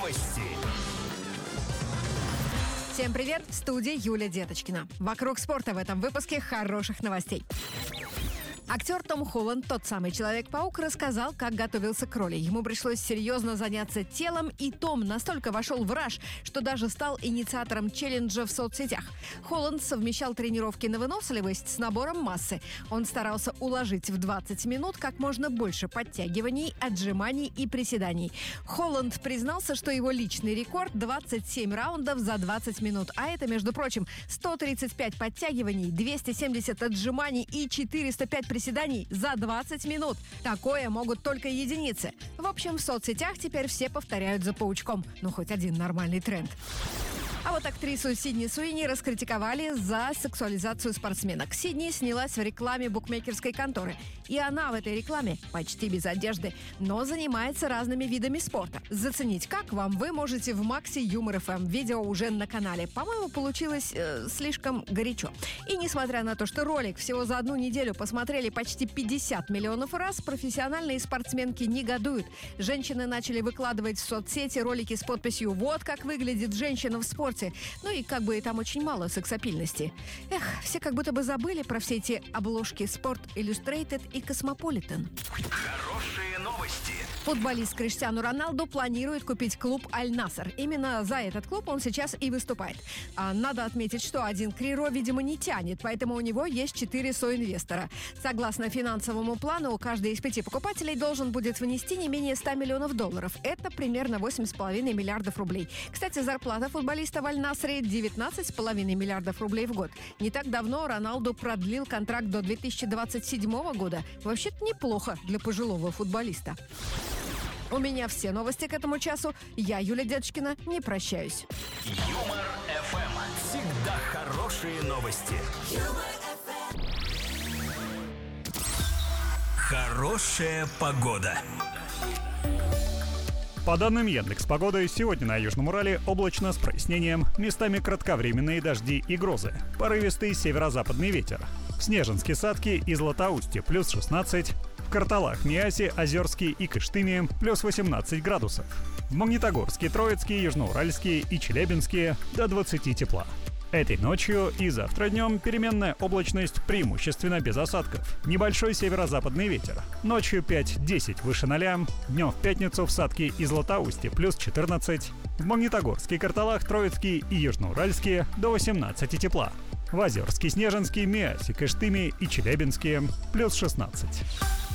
новости. Всем привет! В студии Юлия Деточкина. Вокруг спорта в этом выпуске хороших новостей. Актер Том Холланд, тот самый Человек-паук, рассказал, как готовился к роли. Ему пришлось серьезно заняться телом, и Том настолько вошел в раж, что даже стал инициатором челленджа в соцсетях. Холланд совмещал тренировки на выносливость с набором массы. Он старался уложить в 20 минут как можно больше подтягиваний, отжиманий и приседаний. Холланд признался, что его личный рекорд – 27 раундов за 20 минут. А это, между прочим, 135 подтягиваний, 270 отжиманий и 405 приседаний за 20 минут. Такое могут только единицы. В общем, в соцсетях теперь все повторяют за паучком. Ну, хоть один нормальный тренд. А вот актрису Сидни Суини раскритиковали за сексуализацию спортсменок. Сидни снялась в рекламе букмекерской конторы. И она в этой рекламе почти без одежды, но занимается разными видами спорта. Заценить как вам вы можете в Макси Юмор ФМ. Видео уже на канале. По-моему, получилось слишком горячо. И несмотря на то, что ролик всего за одну неделю посмотрели почти 50 миллионов раз, профессиональные спортсменки негодуют. Женщины начали выкладывать в соцсети ролики с подписью «Вот как выглядит женщина в спорте». Ну и как бы там очень мало сексапильности. Эх, все как будто бы забыли про все эти обложки Sport Illustrated и Cosmopolitan. Хорошие новости. Футболист Криштиану Роналду планирует купить клуб Аль-Наср. Именно за этот клуб он сейчас и выступает. А надо отметить, что один Криро, видимо, не тянет, поэтому у него есть 4 соинвестора. Согласно финансовому плану, каждый из 5 покупателей должен будет внести не менее 100 миллионов долларов. Это примерно 8,5 миллиардов рублей. Кстати, зарплата футболиста в Аль-Насре 19,5 миллиардов рублей в год. Не так давно Роналду продлил контракт до 2027 года. Вообще-то неплохо для пожилого футболиста. У меня все новости к этому часу. Я, Юлия Деточкина, не прощаюсь. Юмор ФМ. Всегда хорошие новости. Хорошая погода. По данным Яндекс.Погоды, сегодня на Южном Урале облачно с прояснением, местами кратковременные дожди и грозы, порывистый северо-западный ветер. В Снежинске, Садке и Златоусте плюс 16, в Карталах, Миасе, Озерске и Кыштыме плюс 18 градусов. В Магнитогорске, Троицке, Южноуральске и Челябинске до 20 тепла. Этой ночью и завтра днем переменная облачность, преимущественно без осадков. Небольшой северо-западный ветер. Ночью 5-10 выше 0, днем в пятницу в Садке и Златоусте плюс 14, в Магнитогорске, Карталах, Троицке и Южноуральске до 18 тепла. В Озерске, Снежинске, Миасе, Кыштыме и Челябинске плюс 16.